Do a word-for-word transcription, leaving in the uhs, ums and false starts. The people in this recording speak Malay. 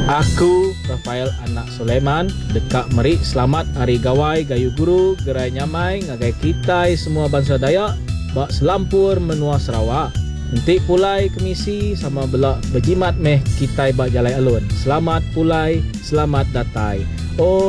Aku Rafael anak Sulaiman dekat Merik. Selamat Hari Gawai Gayu Guru Gerai Nyamai ngagai kitai semua bangsa Dayak bak selampur menua Sarawak. Entik pulai kemisi sama belak berjimat meh kitai bak jalai alun. Selamat pulai, selamat datai. Oh